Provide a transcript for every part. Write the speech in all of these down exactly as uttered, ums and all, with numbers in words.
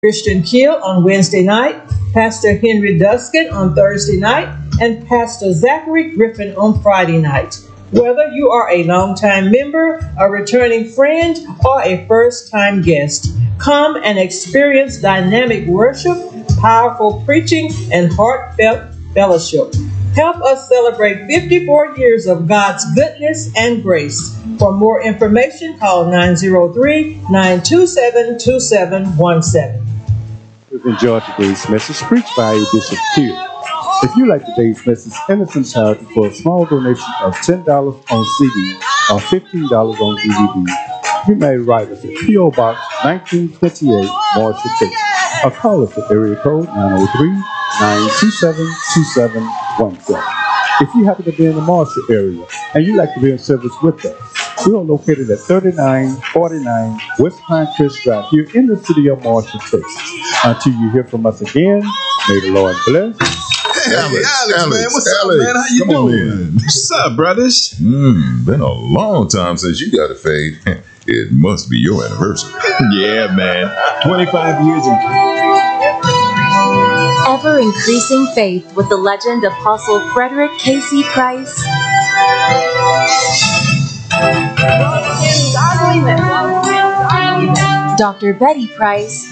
Christian Keel on Wednesday night, Pastor Henry Duskin on Thursday night, and Pastor Zachary Griffin on Friday night. Whether you are a longtime member, a returning friend, or a first-time guest, come and experience dynamic worship, powerful preaching, and heartfelt fellowship. Help us celebrate fifty-four years of God's goodness and grace. For more information, call nine oh three, nine two seven, two seven one seven. We've enjoyed today's message preached by Bishop Keel. If you like today's message, Innocent Charity for a small donation of ten dollars on C D or fifteen dollars on D V D, you may write us at P O Box nineteen twenty-eight, Marshall, Texas, or call us at area code nine oh three, nine two seven, two seven one seven. If you happen to be in the Marshall area and you'd like to be in service with us, we are located at thirty-nine forty-nine West Pinecrest Drive here in the city of Marshall, Texas. Until you hear from us again, may the Lord bless. Hey, Alex, Alex, Alex, man, what's Alex, up, man? How you come doing? On, what's up, brothers? Mm, been a long time since you got a fade. It must be your anniversary. Yeah, man. twenty-five years in. Ever increasing faith with the legend Apostle Frederick Casey Price. Doctor Betty Price.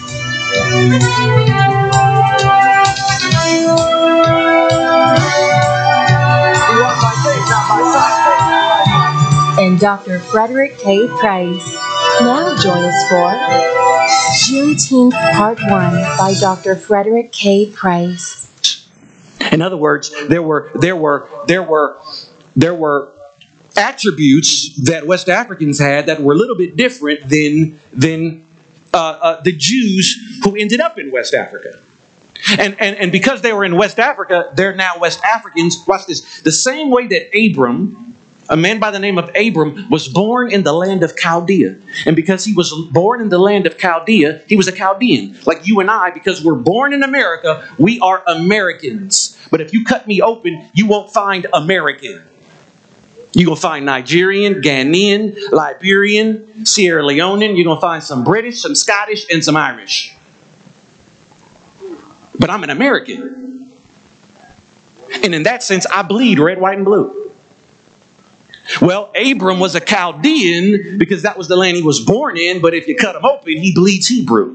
And Doctor Frederick K. Price. Now join us for Juneteenth Part one by Doctor Frederick K. Price. In other words, there were there were there were there were attributes that West Africans had that were a little bit different than than uh, uh, the Jews who ended up in West Africa. And, and and because they were in West Africa, they're now West Africans. Watch this. The same way that Abram, a man by the name of Abram, was born in the land of Chaldea. And because he was born in the land of Chaldea, he was a Chaldean. Like you and I, because we're born in America, we are Americans. But if you cut me open, you won't find American. You're going to find Nigerian, Ghanaian, Liberian, Sierra Leonean. You're going to find some British, some Scottish, and some Irish. But I'm an American. And in that sense, I bleed red, white, and blue. Well, Abram was a Chaldean because that was the land he was born in. But if you cut him open, he bleeds Hebrew.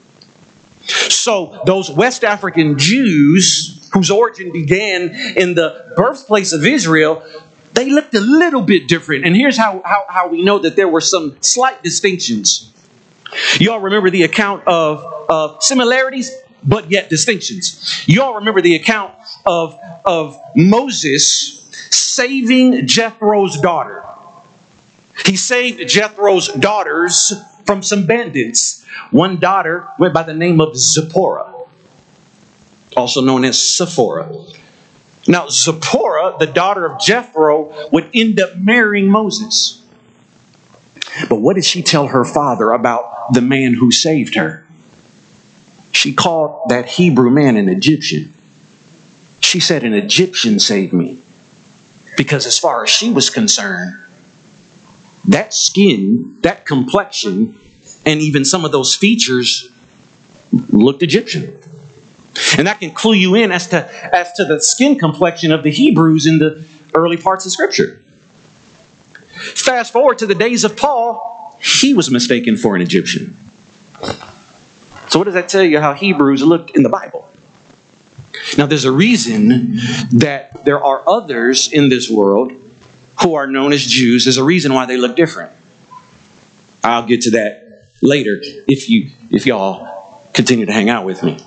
So those West African Jews, whose origin began in the birthplace of Israel, they looked a little bit different. And here's how, how, how we know that there were some slight distinctions. Y'all remember the account of, of similarities, but yet distinctions. You all remember the account of, of Moses saving Jethro's daughter. He saved Jethro's daughters from some bandits. One daughter went by the name of Zipporah, also known as Sephora. Now, Zipporah, the daughter of Jethro, would end up marrying Moses. But what did she tell her father about the man who saved her? She called that Hebrew man an Egyptian. She said, an Egyptian saved me. Because as far as she was concerned, that skin, that complexion, and even some of those features looked Egyptian. And that can clue you in as to, as to the skin complexion of the Hebrews in the early parts of Scripture. Fast forward to the days of Paul, he was mistaken for an Egyptian. So what does that tell you how Hebrews looked in the Bible? Now there's a reason that there are others in this world who are known as Jews. There's a reason why they look different. I'll get to that later if you if y'all continue to hang out with me.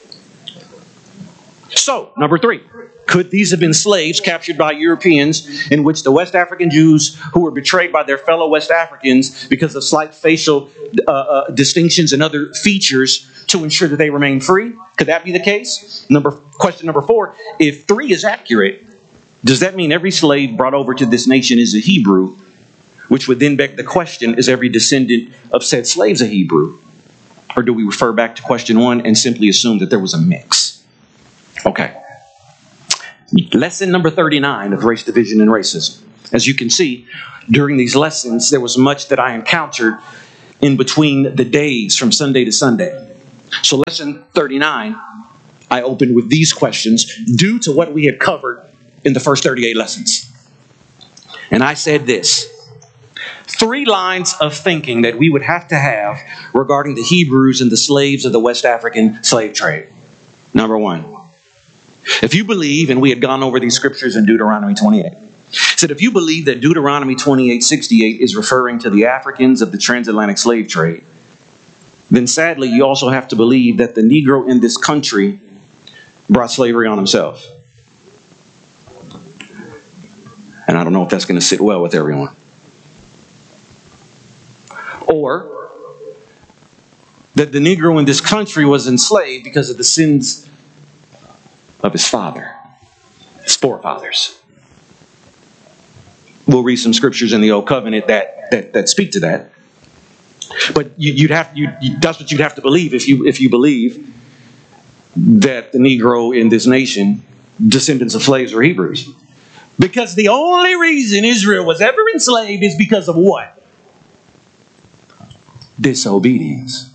So, number three. Could these have been slaves captured by Europeans in which the West African Jews who were betrayed by their fellow West Africans because of slight facial uh, uh, distinctions and other features to ensure that they remain free? Could that be the case? Number Question number four, if three is accurate, does that mean every slave brought over to this nation is a Hebrew? Which would then beg the question, is every descendant of said slaves a Hebrew? Or do we refer back to question one and simply assume that there was a mix? Okay. Lesson number thirty-nine of Race Division and Racism. As you can see, during these lessons, there was much that I encountered in between the days from Sunday to Sunday. So lesson thirty-nine, I opened with these questions due to what we had covered in the first thirty-eight lessons. And I said this: three lines of thinking that we would have to have regarding the Hebrews and the slaves of the West African slave trade. Number one, if you believe, and we had gone over these scriptures in Deuteronomy twenty-eight, said if you believe that Deuteronomy twenty-eight sixty-eight is referring to the Africans of the transatlantic slave trade, then sadly you also have to believe that the Negro in this country brought slavery on himself. And I don't know if that's going to sit well with everyone. Or that the Negro in this country was enslaved because of the sins of his father, his forefathers. We'll read some scriptures in the Old Covenant that that, that speak to that. But you, you'd have you, you, that's what you'd have to believe if you if you believe that the Negro in this nation, descendants of slaves, were Hebrews. Because the only reason Israel was ever enslaved is because of what? Disobedience.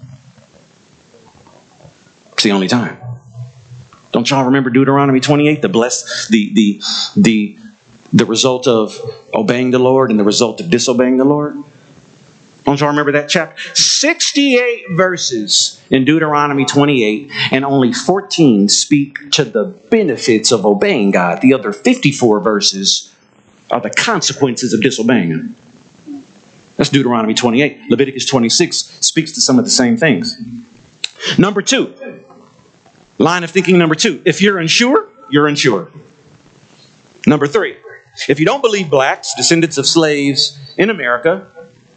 It's the only time. Don't y'all remember Deuteronomy twenty-eight? The bless the the the the result of obeying the Lord and the result of disobeying the Lord. Don't y'all remember that chapter? sixty-eight verses in Deuteronomy twenty-eight, and only fourteen speak to the benefits of obeying God. The other fifty-four verses are the consequences of disobeying Him. That's Deuteronomy twenty-eight. Leviticus twenty-six speaks to some of the same things. Number two, line of thinking number two. If you're unsure, you're unsure. Number three, if you don't believe blacks, descendants of slaves in America,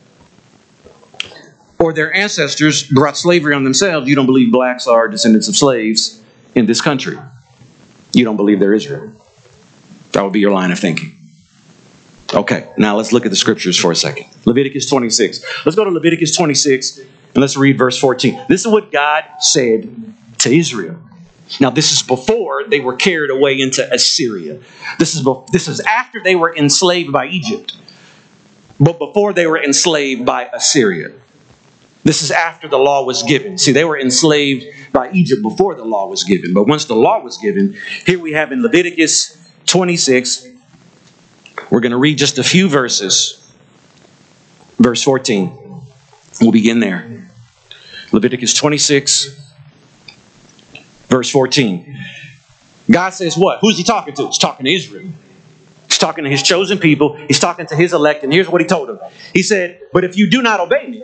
or their ancestors brought slavery on themselves, you don't believe blacks are descendants of slaves in this country. You don't believe they're Israel. That would be your line of thinking. Okay, now let's look at the scriptures for a second. Leviticus twenty-six. Let's go to Leviticus twenty-six and let's read verse fourteen. This is what God said to Israel. Now, this is before they were carried away into Assyria. This is, this is after they were enslaved by Egypt, but before they were enslaved by Assyria. This is after the law was given. See, they were enslaved by Egypt before the law was given. But once the law was given, here we have in Leviticus twenty-six, we're going to read just a few verses. Verse fourteen. We'll begin there. Leviticus twenty-six, verse fourteen. God says what? Who's He talking to? He's talking to Israel. He's talking to His chosen people. He's talking to His elect. And here's what He told them. He said, but if you do not obey me,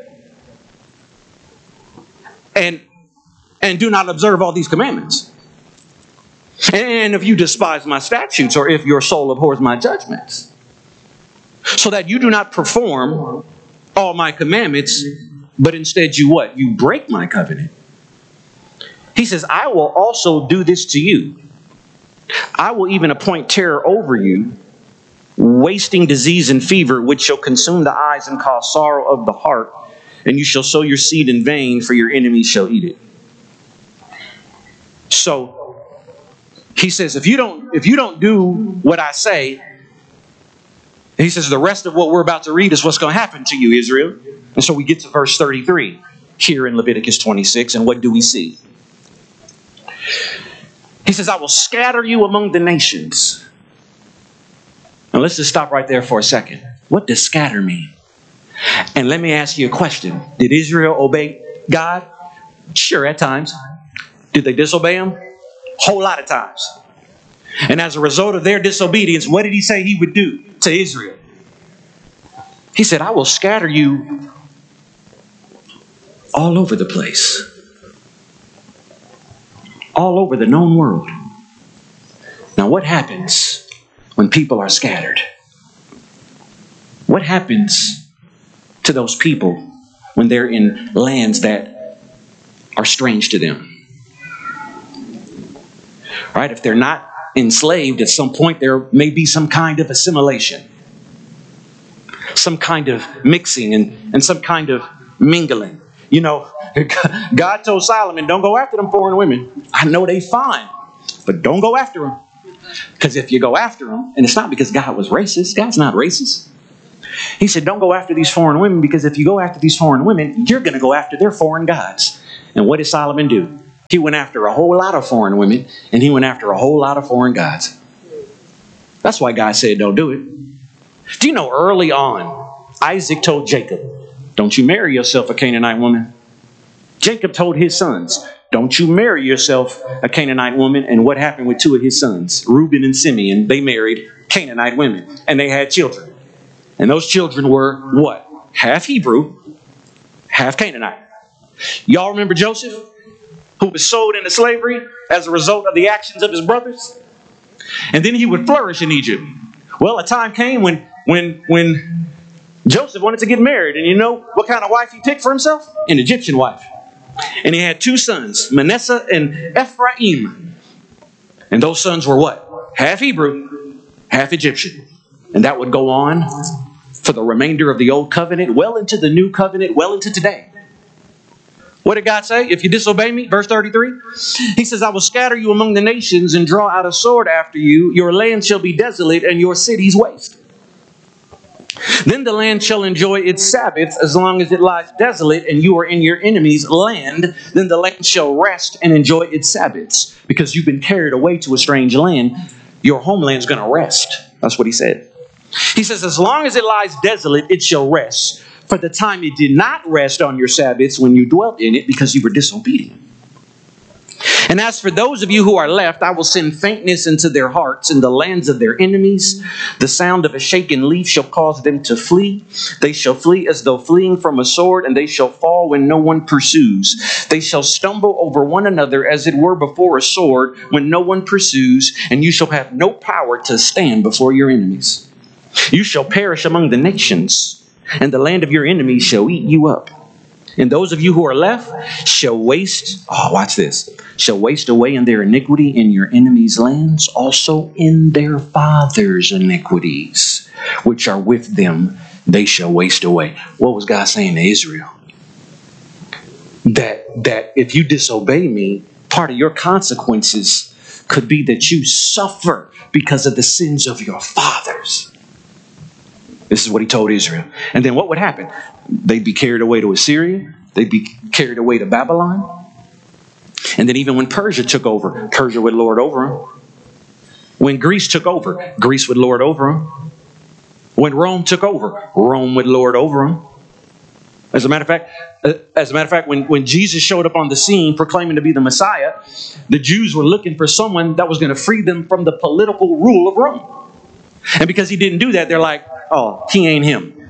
And, and do not observe all these commandments, and if you despise my statutes, or if your soul abhors my judgments, so that you do not perform all my commandments, but instead you what? You break my covenant. He says, I will also do this to you. I will even appoint terror over you, wasting disease and fever, which shall consume the eyes and cause sorrow of the heart. And you shall sow your seed in vain, for your enemies shall eat it. So he says, if you don't, if you don't do what I say, he says the rest of what we're about to read is what's going to happen to you, Israel. And so we get to verse thirty-three here in Leviticus twenty-six, and what do we see? He says, I will scatter you among the nations. Now let's just stop right there for a second. What does scatter mean? And let me ask you a question. Did Israel obey God? Sure, at times. Did they disobey Him? Whole lot of times. And as a result of their disobedience, what did He say He would do to Israel? He said, I will scatter you all over the place. All over the known world. Now, what happens when people are scattered? What happens to those people when they're in lands that are strange to them? Right? If they're not enslaved, at some point there may be some kind of assimilation, some kind of mixing, and, and some kind of mingling. You know, God told Solomon, don't go after them foreign women. I know they fine, but don't go after them. Because if you go after them, and it's not because God was racist, God's not racist. He said, don't go after these foreign women, because if you go after these foreign women, you're going to go after their foreign gods. And what did Solomon do? He went after a whole lot of foreign women, and he went after a whole lot of foreign gods. That's why God said don't do it. Do you know early on, Isaac told Jacob, don't you marry yourself a Canaanite woman. Jacob told his sons, don't you marry yourself a Canaanite woman. And what happened with two of his sons, Reuben and Simeon? They married Canaanite women, and they had children. And those children were what? Half Hebrew, half Canaanite. Y'all remember Joseph, who was sold into slavery as a result of the actions of his brothers? And then he would flourish in Egypt. Well, a time came when, when, when Joseph wanted to get married. And you know what kind of wife he picked for himself? An Egyptian wife. And he had two sons, Manasseh and Ephraim. And those sons were what? Half Hebrew, half Egyptian. And that would go on for the remainder of the Old Covenant, well into the New Covenant, well into today. What did God say? If you disobey me, verse thirty-three, he says, I will scatter you among the nations and draw out a sword after you. Your land shall be desolate and your cities waste. Then the land shall enjoy its Sabbaths as long as it lies desolate and you are in your enemy's land. Then the land shall rest and enjoy its Sabbaths. Because you've been carried away to a strange land, your homeland's going to rest. That's what he said. He says, as long as it lies desolate, it shall rest. For the time it did not rest on your Sabbaths when you dwelt in it because you were disobedient. And as for those of you who are left, I will send faintness into their hearts in the lands of their enemies. The sound of a shaken leaf shall cause them to flee. They shall flee as though fleeing from a sword, and they shall fall when no one pursues. They shall stumble over one another as it were before a sword when no one pursues, and you shall have no power to stand before your enemies. You shall perish among the nations, and the land of your enemies shall eat you up. And those of you who are left shall waste, oh, watch this, shall waste away in their iniquity in your enemies' lands, also in their fathers' iniquities, which are with them, they shall waste away. What was God saying to Israel? That, that if you disobey me, part of your consequences could be that you suffer because of the sins of your fathers. This is what he told Israel. And then what would happen? They'd be carried away to Assyria. They'd be carried away to Babylon. And then even when Persia took over, Persia would lord over them. When Greece took over, Greece would lord over them. When Rome took over, Rome would lord over them. As a matter of fact, as a matter of fact, when, when Jesus showed up on the scene proclaiming to be the Messiah, the Jews were looking for someone that was going to free them from the political rule of Rome. And because he didn't do that, they're like, oh, he ain't him.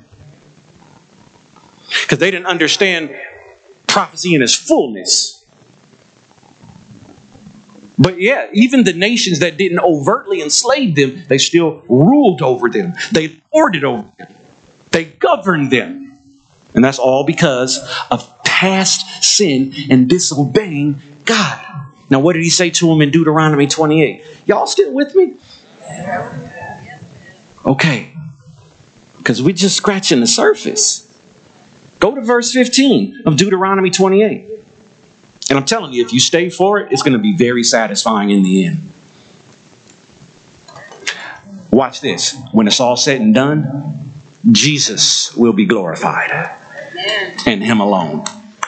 Because they didn't understand prophecy in its fullness. But yeah, even the nations that didn't overtly enslave them, they still ruled over them. They lorded over them. They governed them. And that's all because of past sin and disobeying God. Now, what did he say to them in Deuteronomy twenty-eight? Y'all still with me? Okay. Because we're just scratching the surface. Go to verse fifteen of Deuteronomy twenty-eight. And I'm telling you, if you stay for it, it's going to be very satisfying in the end. Watch this. When it's all said and done, Jesus will be glorified. Amen. And him alone.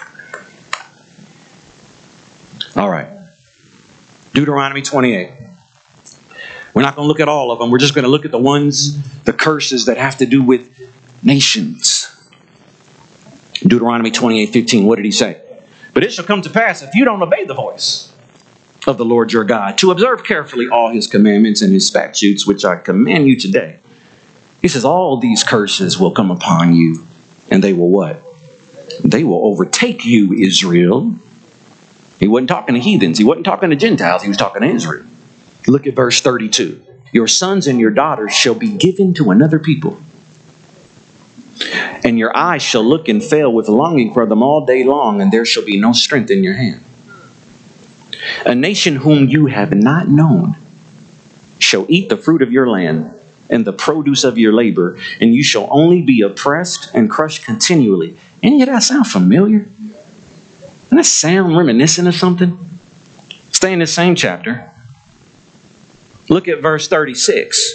All right. Deuteronomy twenty-eight. We're not going to look at all of them. We're just going to look at the ones, the curses that have to do with nations. Deuteronomy twenty-eight fifteen. What did he say? But it shall come to pass if you don't obey the voice of the Lord your God, to observe carefully all his commandments and his statutes, which I command you today. He says, all these curses will come upon you, and they will what? They will overtake you, Israel. He wasn't talking to heathens. He wasn't talking to Gentiles. He was talking to Israel. Look at verse thirty-two. Your sons and your daughters shall be given to another people, and your eyes shall look and fail with longing for them all day long, and there shall be no strength in your hand. A nation whom you have not known shall eat the fruit of your land and the produce of your labor, and you shall only be oppressed and crushed continually. Any of that sound familiar? Doesn't that sound reminiscent of something? Stay in the same chapter. Look at verse thirty-six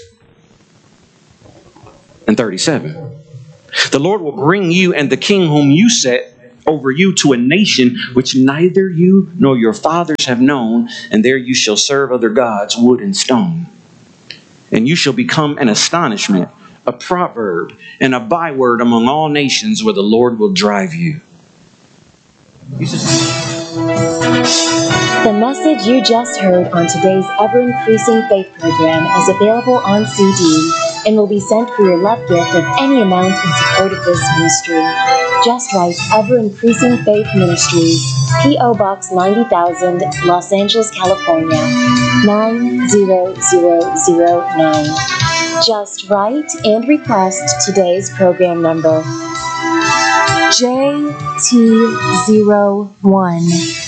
and thirty-seven. The Lord will bring you and the king whom you set over you to a nation which neither you nor your fathers have known, and there you shall serve other gods, wood and stone. And you shall become an astonishment, a proverb, and a byword among all nations where the Lord will drive you. The message you just heard on today's ever-increasing faith program is available on C D and will be sent for your love gift of any amount in support of this ministry. Just write Ever-Increasing Faith Ministries, P O Box ninety thousand, Los Angeles, California, nine zero zero zero nine. Just write and request today's program number, J T zero one.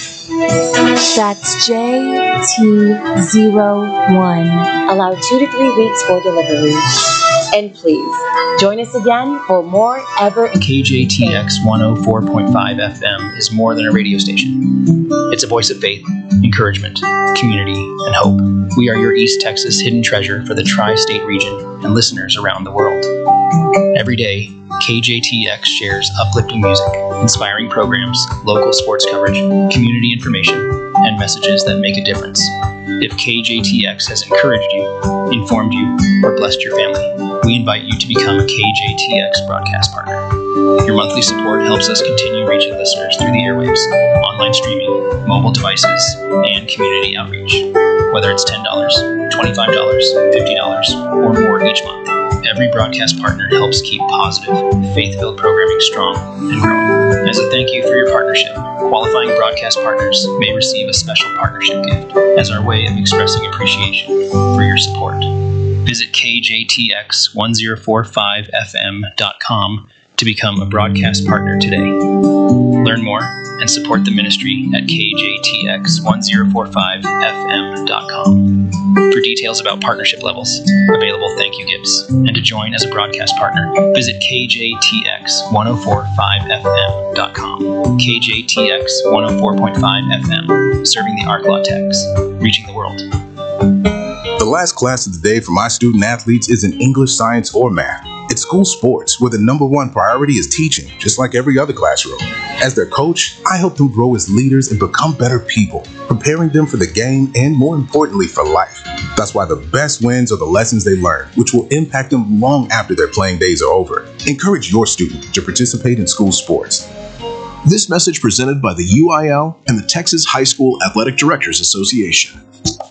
That's J T zero one. Allow two to three weeks for delivery. And please, join us again for more Ever. K J T X one oh four point five F M is more than a radio station. It's a voice of faith, encouragement, community, and hope. We are your East Texas hidden treasure for the tri-state region and listeners around the world. Every day, K J T X shares uplifting music, inspiring programs, local sports coverage, community information, and messages that make a difference. If K J T X has encouraged you, informed you, or blessed your family, we invite you to become a K J T X broadcast partner. Your monthly support helps us continue reaching listeners through the airwaves, online streaming, mobile devices, and community outreach. Whether it's ten dollars, twenty-five dollars, fifty dollars, or more each month, every broadcast partner helps keep positive, faith-filled programming strong and growing. As a thank you for your partnership, qualifying broadcast partners may receive a special partnership gift as our way of expressing appreciation for your support. Visit K J T X one oh four point five F M dot com to become a broadcast partner today. Learn more and support the ministry at K J T X one oh four point five F M dot com. For details about partnership levels, available thank you gifts, and to join as a broadcast partner, visit K J T X one oh four point five F M dot com. K J T X one oh four point five F M, serving the Ark-La Tex, reaching the world. The last class of the day for my student athletes isn't English, science, or math. It's school sports, where the number one priority is teaching, just like every other classroom. As their coach, I help them grow as leaders and become better people, preparing them for the game and, more importantly, for life. That's why the best wins are the lessons they learn, which will impact them long after their playing days are over. Encourage your student to participate in school sports. This message presented by the U I L and the Texas High School Athletic Directors Association.